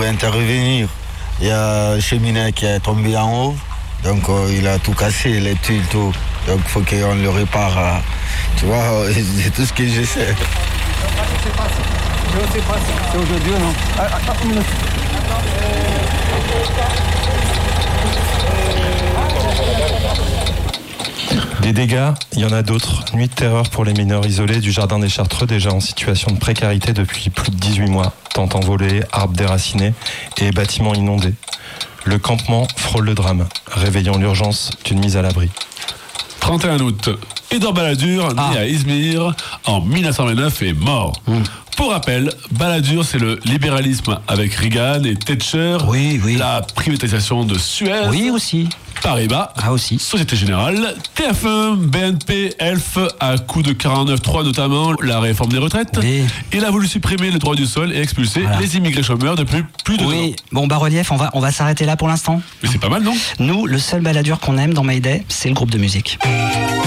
intervenir. Il y a un cheminée qui est tombé en haut, donc il a tout cassé, les tuiles, tout. Donc il faut qu'on le répare. Tu vois, c'est tout ce que je sais. Je sais pas, c'est aujourd'hui ou non? Une minute. Des dégâts, il y en a d'autres. Nuit de terreur pour les mineurs isolés du jardin des Chartreux, déjà en situation de précarité depuis plus de 18 mois. Tentes envolées, arbres déracinés et bâtiments inondés. Le campement frôle le drame, réveillant l'urgence d'une mise à l'abri. 31 août, Edouard Balladur, né à Izmir en 1929, est mort. Pour rappel, Balladur, c'est le libéralisme avec Reagan et Thatcher, la privatisation de Suez. Oui, aussi. Paribas, aussi. Société Générale, TF1, BNP, Elf, à coup de 49.3 notamment, la réforme des retraites. Oui. Il a voulu supprimer le droit du sol et expulser les immigrés chômeurs depuis plus de 2 ans. Bon, bas-relief, on va s'arrêter là pour l'instant. Mais c'est pas mal, non? Nous, le seul Balladur qu'on aime dans Mayday, c'est le groupe de musique.